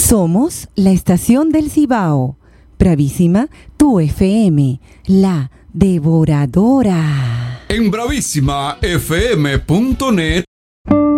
Somos la estación del Cibao. Bravísima, tu FM, la devoradora. En bravísimafm.net